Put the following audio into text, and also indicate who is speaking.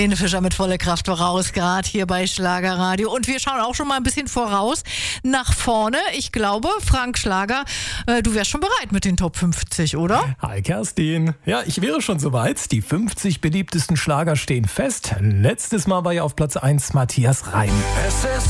Speaker 1: Helene Fischer mit voller Kraft voraus, gerade hier bei Schlagerradio. Und wir schauen auch schon mal ein bisschen voraus nach vorne. Ich glaube, Frank Schlager, du wärst schon bereit mit den Top 50, oder?
Speaker 2: Hi Kerstin. Ja, ich wäre schon soweit. Die 50 beliebtesten Schlager stehen fest. Letztes Mal war ja auf Platz 1 Matthias Reim.
Speaker 3: Es ist